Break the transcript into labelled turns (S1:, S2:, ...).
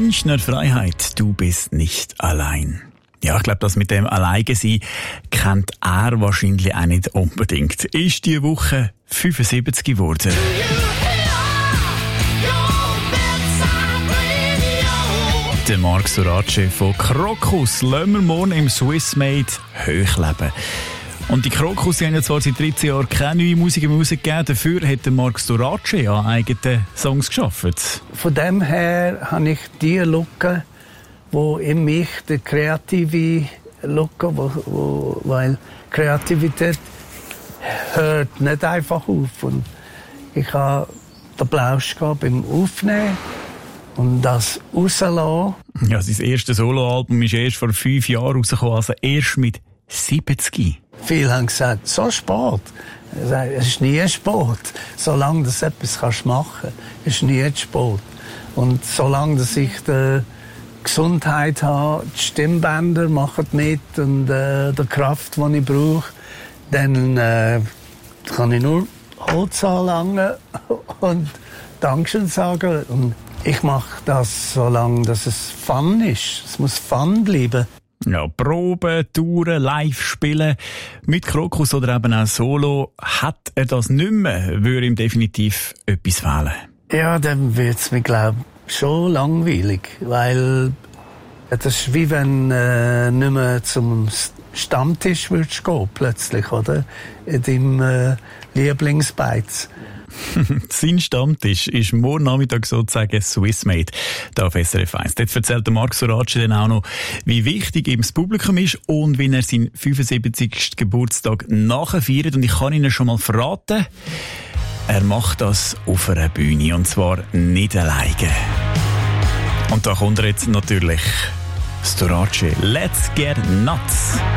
S1: Münchner Freiheit, du bist nicht allein. Ja, ich glaube, das mit dem Alleine sein kennt er wahrscheinlich auch nicht unbedingt. Ist diese Woche 75 geworden. Der Marc Sorace von Krokus lassen wir morgen im Swissmade hochleben. Und die Krokus haben ja zwar seit 13 Jahren keine neue Musik mehr rausgegeben, dafür hat der Marc Sorace ja eigene Songs geschaffen.
S2: Von dem her habe ich die Lücke, wo in mich die kreative Lücke, weil Kreativität hört nicht einfach auf. Und ich habe den Plausch beim Aufnehmen und das rauslassen.
S1: Ja, sein erstes Soloalbum ist erst vor 5 Jahren rausgekommen, also erst mit 70.
S2: Viele haben gesagt, so spät. Es ist nie spät. Solange du etwas machen kannst, ist nie spät. Und solange ich die Gesundheit habe, die Stimmbänder machen mit und die Kraft, die ich brauche, dann kann ich nur Holz anlangen und Dankeschön sagen. Und ich mache das, solange es Fun ist. Es muss Fun bleiben.
S1: Ja, Proben, Touren, live spielen. Mit Krokus oder eben auch Solo hat er das nicht mehr, würde ihm definitiv etwas fehlen.
S2: Ja, dann wird es mir, glaube ich, schon langweilig. Weil das ist wie wenn nicht mehr zum Stammtisch würdest gehen, plötzlich, oder? In deinem Lieblingsbeiz.
S1: Sein Stammtisch ist morgen Nachmittag sozusagen Swissmade da auf SRF 1. Dort erzählt der Marc Sorace dann auch noch, wie wichtig ihm das Publikum ist und wie er seinen 75. Geburtstag nachfeiert. Und ich kann Ihnen schon mal verraten, er macht das auf einer Bühne und zwar nicht alleine. Und da kommt er jetzt natürlich, Sorace, Let's Get Nuts.